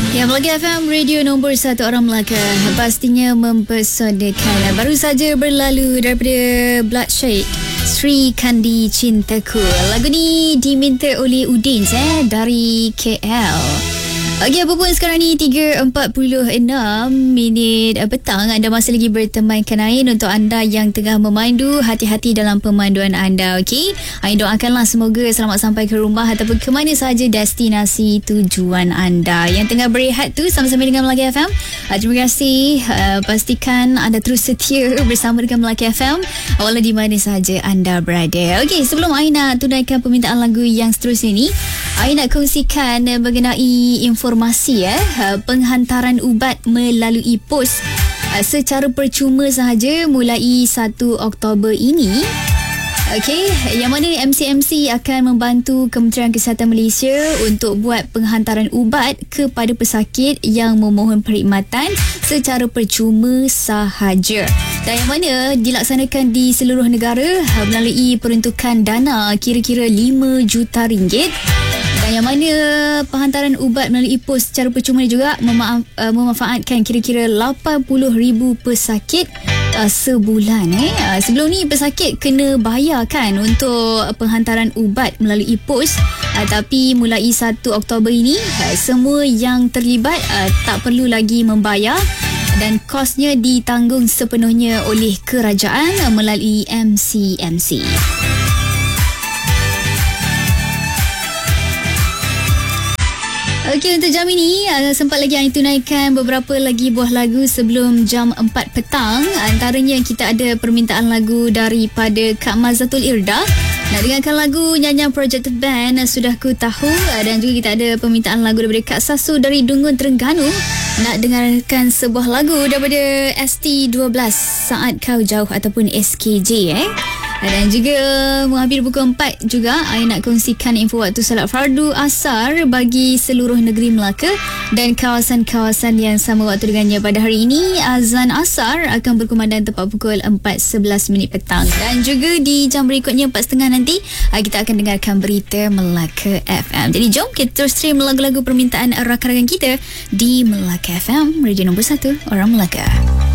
Ya, Melaka FM, radio nombor 1 orang Melaka. Pastinya mempesodakan. Baru saja berlalu daripada Bloodshed, Sri Kandi Cintaku. Lagu ni diminta oleh Udin dari KL. Okey, apa pun sekarang ni 3.46 minit petang. Anda masih lagi bertemankan Ain. Untuk anda yang tengah memandu, hati-hati dalam pemanduan anda, okey? Ain doakanlah semoga selamat sampai ke rumah ataupun ke mana sahaja destinasi tujuan anda. Yang tengah berehat tu sama-sama dengan Melaka FM, terima kasih. Pastikan anda terus setia bersama dengan Melaka FM walau di mana sahaja anda berada. Okey, sebelum Ain nak tunaikan permintaan lagu yang seterusnya ni, Ain nak kongsikan mengenai informasi penghantaran ubat melalui pos secara percuma sahaja mulai 1 Oktober ini. Okey, yang mana MCMC akan membantu Kementerian Kesihatan Malaysia untuk buat penghantaran ubat kepada pesakit yang memohon perkhidmatan secara percuma sahaja. Dan yang mana dilaksanakan di seluruh negara melalui peruntukan dana kira-kira RM5 juta. Dan yang mana penghantaran ubat melalui pos secara percuma juga memanfaatkan kira-kira 80,000 pesakit sebulan. Sebelum ni pesakit kena bayar kan untuk penghantaran ubat melalui pos, tapi mulai 1 Oktober ini semua yang terlibat tak perlu lagi membayar dan kosnya ditanggung sepenuhnya oleh kerajaan melalui MCMC. Okey, untuk jam ini sempat lagi Ain tunaikan beberapa lagi buah lagu sebelum jam 4 petang. Antaranya kita ada permintaan lagu daripada Kak Mazatul Irda. Nak dengarkan lagu nyanyian Project Band Sudah Ku Tahu. Dan juga kita ada permintaan lagu daripada Kak Sasu dari Dungun, Terengganu. Nak dengarkan sebuah lagu daripada ST12 Saat Kau Jauh ataupun SKJ. Dan juga menghampiri pukul 4 juga, Ain nak kongsikan info waktu solat fardu asar bagi seluruh negeri Melaka dan kawasan-kawasan yang sama waktu dengannya. Pada hari ini, azan asar akan berkumandang tepat pukul 4.11 minit petang. Dan juga di jam berikutnya 4.30 nanti, kita akan dengarkan berita Melaka FM. Jadi jom kita terus stream lagu-lagu permintaan rakan-rakan kita di Melaka FM, radio nombor 1 orang Melaka.